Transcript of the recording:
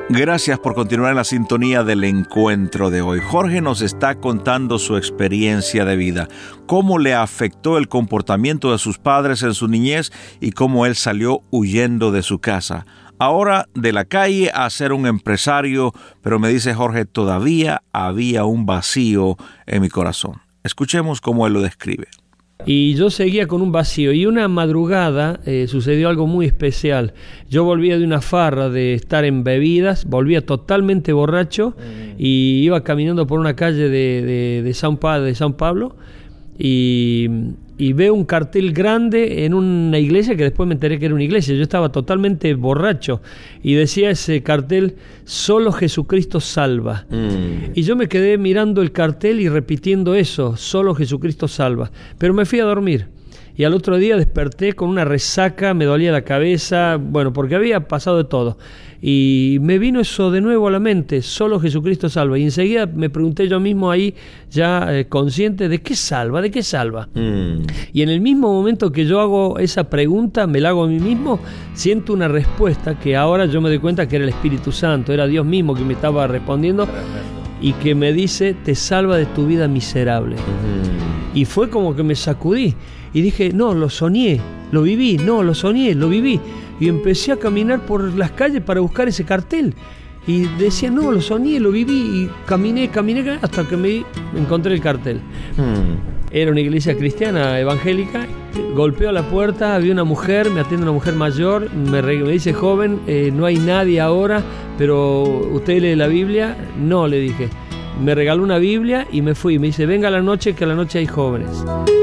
Gracias por continuar en la sintonía del encuentro de hoy. Jorge nos está contando su experiencia de vida, cómo le afectó el comportamiento de sus padres en su niñez y cómo él salió huyendo de su casa. Ahora de la calle a ser un empresario, pero me dice Jorge, todavía había un vacío en mi corazón. Escuchemos cómo él lo describe. Y yo seguía con un vacío, y una madrugada sucedió algo muy especial. Yo volvía de una farra de estar en bebidas, volvía totalmente borracho y iba caminando por una calle de San Pablo y veo un cartel grande en una iglesia, que después me enteré que era una iglesia. Yo estaba totalmente borracho y decía ese cartel: solo Jesucristo salva. Y yo me quedé mirando el cartel y repitiendo eso: solo Jesucristo salva. Pero me fui a dormir y al otro día desperté con una resaca, me dolía la cabeza, bueno, porque había pasado de todo. Y me vino eso de nuevo a la mente: solo Jesucristo salva. Y enseguida me pregunté yo mismo ahí, ya consciente, ¿de qué salva? ¿De qué salva? Y en el mismo momento que yo hago esa pregunta, me la hago a mí mismo, siento una respuesta que ahora yo me doy cuenta que era el Espíritu Santo, era Dios mismo que me estaba respondiendo y que me dice: te salva de tu vida miserable. Y fue como que me sacudí y dije: no, lo soñé, lo viví, no, lo soñé, lo viví. Y empecé a caminar por las calles para buscar ese cartel. Y decía: no, lo soñé, lo viví. Y caminé hasta que me encontré el cartel. Era una iglesia cristiana, evangélica. Golpeo a la puerta, había una mujer, me atiende una mujer mayor. Me dice: joven, no hay nadie ahora, pero ¿usted lee la Biblia? No, le dije. Me regaló una Biblia y me fui. Me dice: venga a la noche, que a la noche hay jóvenes.